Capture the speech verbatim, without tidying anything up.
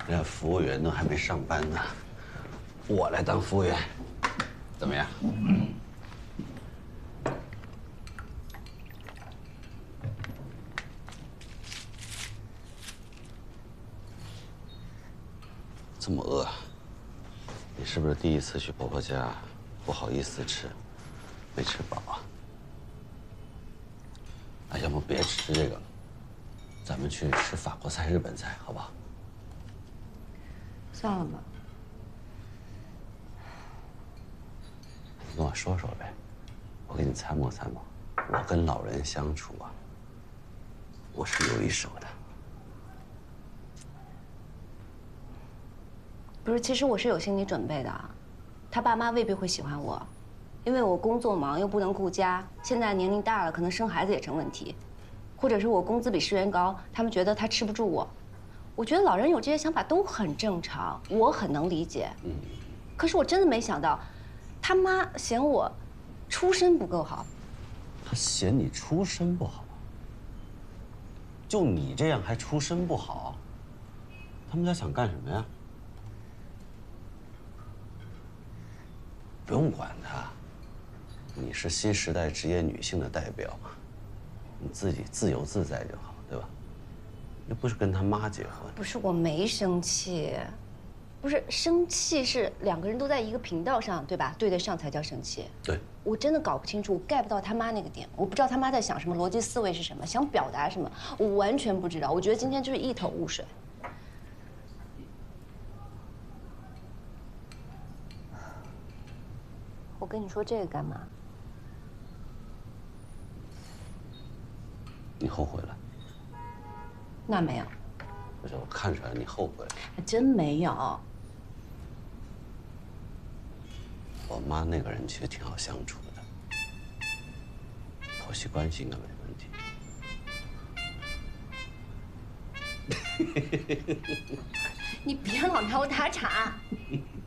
人家服务员都还没上班呢，我来当服务员，怎么样？这么饿，你是不是第一次去婆婆家，不好意思吃，没吃饱啊？那要么别吃这个了，咱们去吃法国菜、日本菜，好不好？ 算了吧。 你跟我说说呗，我给你参谋参谋。我跟老人相处啊，我是有一手的。 不是，其实我是有心理准备的，他爸妈未必会喜欢我，因为我工作忙又不能顾家，现在年龄大了，可能生孩子也成问题，或者是我工资比世源高，他们觉得他吃不住我。我觉得老人有这些想法都很正常，我很能理解。嗯，可是我真的没想到，他妈嫌我出身不够好。 他嫌你出身不好？就你这样还出身不好？他们家想干什么呀？不用管他，你是新时代职业女性的代表，你自己自由自在就好，对吧？又不是跟他妈结婚。 不是，我没生气，不是生气是两个人都在一个频道上，对吧？对得上才叫生气。 对， 我真的搞不清楚，我 get 不到他妈那个点，我不知道他妈在想什么，逻辑思维是什么，想表达什么，我完全不知道。我觉得今天就是一头雾水。我跟你说这个干嘛？ 你后悔了？ 那没有， 不是，我看出来你后悔了。 还真没有。 我妈那个人其实挺好相处的，婆媳关系应该没问题。 你别老拿我打岔。